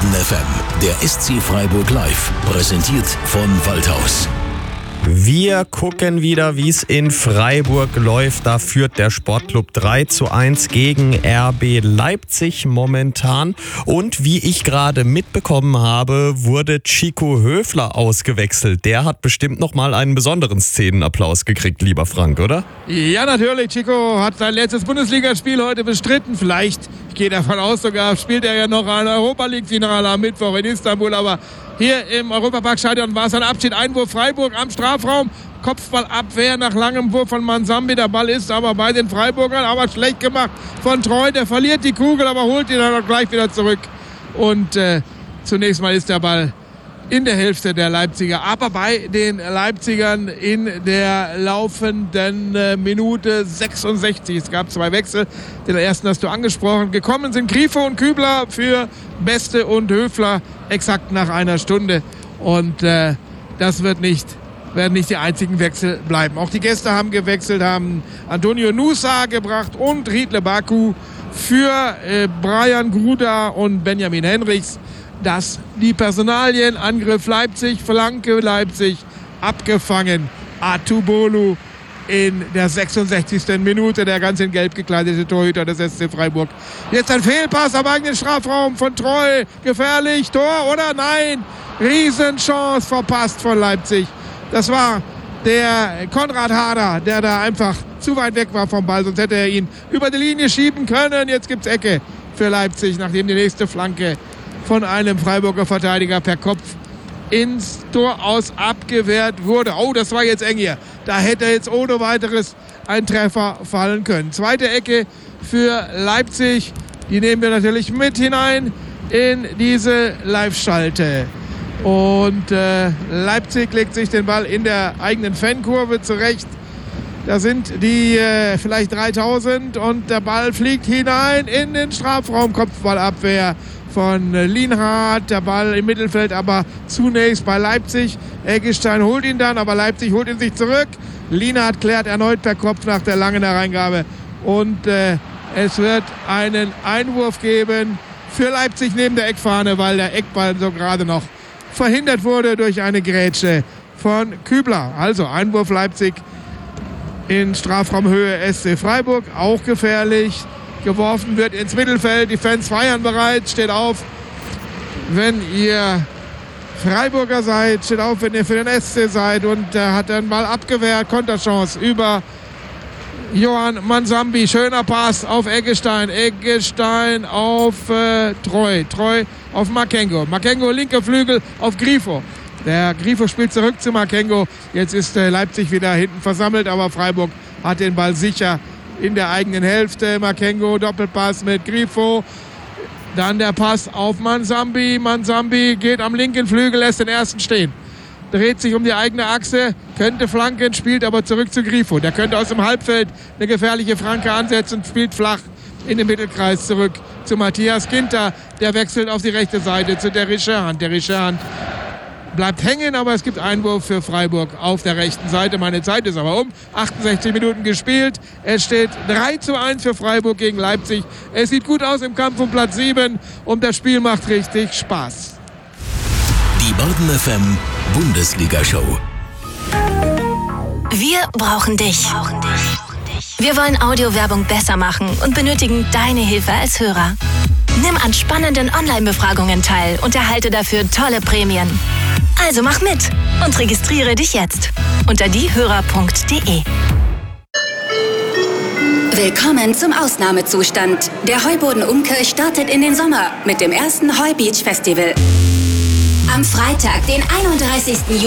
Baden FM, der SC Freiburg Live, präsentiert von Waldhaus. Wir gucken wieder, wie es in Freiburg läuft. Da führt der Sportclub 3:1 gegen RB Leipzig momentan. Und wie ich gerade mitbekommen habe, wurde Chico Höfler ausgewechselt. Der hat bestimmt nochmal einen besonderen Szenenapplaus gekriegt, lieber Frank, oder? Ja, natürlich. Chico hat sein letztes Bundesligaspiel heute bestritten. Vielleicht, ich gehe davon aus, sogar spielt er ja noch ein Europa-League-Finale am Mittwoch in Istanbul. Aber hier im Europaparkstadion war es ein Abschied. Einwurf Freiburg am Strafraum. Kopfballabwehr nach langem Wurf von Manzambi. Der Ball ist aber bei den Freiburgern, aber schlecht gemacht von Treu. Der verliert die Kugel, aber holt ihn dann gleich wieder zurück. Und zunächst mal ist der Ball in der Hälfte der Leipziger, aber bei den Leipzigern in der laufenden Minute 66. Es gab 2 Wechsel. Den ersten hast du angesprochen. Gekommen sind Grifo und Kübler für Beste und Höfler exakt nach einer Stunde. Und das werden nicht die einzigen Wechsel bleiben. Auch die Gäste haben gewechselt, haben Antonio Nusa gebracht und Riedle Baku für Brian Gruda und Benjamin Henrichs. Das die Personalien, Angriff Leipzig, Flanke Leipzig, abgefangen. Atubolu in der 66. Minute, der ganz in Gelb gekleidete Torhüter des SC Freiburg. Jetzt ein Fehlpass am eigenen Strafraum von Treu. Gefährlich, Tor oder nein? Riesenchance verpasst von Leipzig. Das war der Konrad Harder, der da einfach zu weit weg war vom Ball, sonst hätte er ihn über die Linie schieben können. Jetzt gibt's Ecke für Leipzig, nachdem die nächste Flanke von einem Freiburger Verteidiger per Kopf ins Tor aus abgewehrt wurde. Oh, das war jetzt eng hier. Da hätte jetzt ohne weiteres ein Treffer fallen können. Zweite Ecke für Leipzig. Die nehmen wir natürlich mit hinein in diese Live-Schalte. Und Leipzig legt sich den Ball in der eigenen Fankurve zurecht. Da sind die vielleicht 3000 und der Ball fliegt hinein in den Strafraum. Kopfballabwehr von Lienhardt, der Ball im Mittelfeld aber zunächst bei Leipzig. Eggestein holt ihn dann, aber Leipzig holt ihn sich zurück. Lienhardt klärt erneut per Kopf nach der langen Hereingabe. Und es wird einen Einwurf geben für Leipzig neben der Eckfahne, weil der Eckball so gerade noch verhindert wurde durch eine Grätsche von Kübler. Also Einwurf Leipzig in Strafraumhöhe SC Freiburg, auch gefährlich. Geworfen wird ins Mittelfeld, die Fans feiern bereits, steht auf, wenn ihr Freiburger seid, steht auf, wenn ihr für den SC seid, und hat den Ball abgewehrt, Konterchance über Johann Manzambi, schöner Pass auf Eggestein auf Treu auf Makengo, linker Flügel auf Grifo. Der Grifo spielt zurück zu Makengo, jetzt ist Leipzig wieder hinten versammelt, aber Freiburg hat den Ball sicher in der eigenen Hälfte. Makengo, Doppelpass mit Grifo. Dann der Pass auf Manzambi. Manzambi geht am linken Flügel, lässt den ersten stehen. Dreht sich um die eigene Achse, könnte flanken, spielt aber zurück zu Grifo. Der könnte aus dem Halbfeld eine gefährliche Flanke ansetzen und spielt flach in den Mittelkreis zurück zu Matthias Ginter. Der wechselt auf die rechte Seite zu der Richerhand. Der Richerhand bleibt hängen, aber es gibt Einwurf für Freiburg auf der rechten Seite. Meine Zeit ist aber um. 68 Minuten gespielt. Es steht 3:1 für Freiburg gegen Leipzig. Es sieht gut aus im Kampf um Platz 7 und das Spiel macht richtig Spaß. Die Baden FM Bundesliga-Show. Wir brauchen dich. Wir wollen Audiowerbung besser machen und benötigen deine Hilfe als Hörer. Nimm an spannenden Online-Befragungen teil und erhalte dafür tolle Prämien. Also mach mit und registriere dich jetzt unter diehörer.de. Willkommen zum Ausnahmezustand. Der Heuboden Umkirch startet in den Sommer mit dem ersten Heubeach Festival. Am Freitag, den 31. Juli